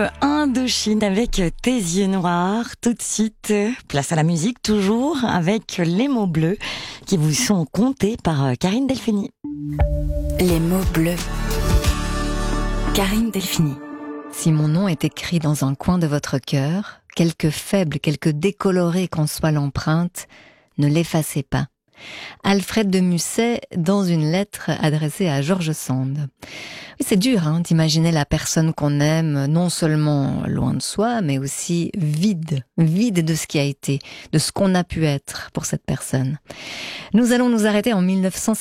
Indochine avec tes yeux noirs. Tout de suite, place à la musique toujours avec les mots bleus qui vous sont contés par Karine Delphini. Les mots bleus. Karine Delphini. Si mon nom est écrit dans un coin de votre cœur, quelque faible, quelque décoloré qu'en soit l'empreinte, ne l'effacez pas. Alfred de Musset dans une lettre adressée à George Sand. Oui, c'est dur d'imaginer la personne qu'on aime non seulement loin de soi, mais aussi vide de ce qui a été, de ce qu'on a pu être pour cette personne. Nous allons nous arrêter en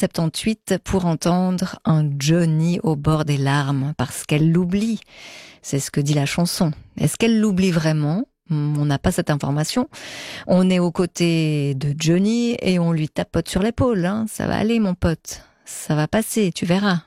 1978 pour entendre un Johnny au bord des larmes, parce qu'elle l'oublie. C'est ce que dit la chanson. Est-ce qu'elle l'oublie vraiment ? On n'a pas cette information. On est aux côtés de Johnny et on lui tapote sur l'épaule. Ça va aller, mon pote. Ça va passer, tu verras.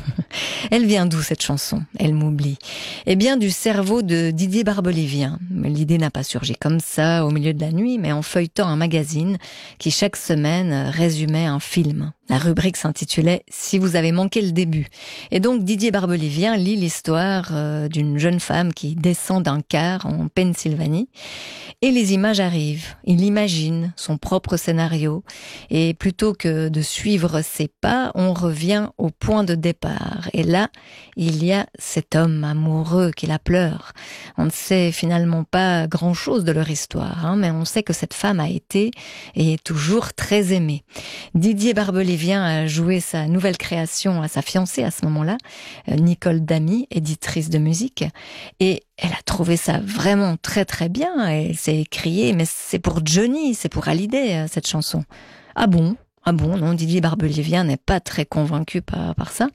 Elle vient d'où cette chanson ? Elle m'oublie. Eh bien du cerveau de Didier Barbelivien. L'idée n'a pas surgi comme ça au milieu de la nuit, mais en feuilletant un magazine qui chaque semaine résumait un film. La rubrique s'intitulait « Si vous avez manqué le début ». Et donc Didier Barbelivien lit l'histoire d'une jeune femme qui descend d'un car en Pennsylvanie. Et les images arrivent. Il imagine son propre scénario. Et plutôt que de suivre ses pas, on revient au point de départ. Et là, il y a cet homme amoureux qui la pleure. On ne sait finalement pas grand-chose de leur histoire, mais on sait que cette femme a été et est toujours très aimée. Didier Barbelivien a joué sa nouvelle création à sa fiancée à ce moment-là, Nicole Damy, éditrice de musique, et elle a trouvé ça vraiment très très bien. Elle s'est écriée, mais c'est pour Johnny, c'est pour Hallyday, cette chanson. Ah bon, non, Didier Barbelivien n'est pas très convaincu par ça.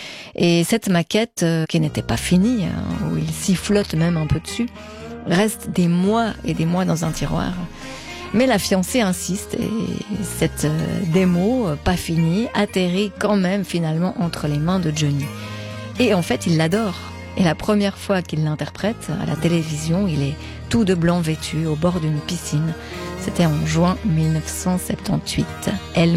Et cette maquette, qui n'était pas finie, où il sifflote même un peu dessus, reste des mois et des mois dans un tiroir. Mais la fiancée insiste et cette démo, pas finie, atterrit quand même finalement entre les mains de Johnny. Et en fait, il l'adore. Et la première fois qu'il l'interprète à la télévision, il est tout de blanc vêtu au bord d'une piscine. C'était en juin 1978. Elle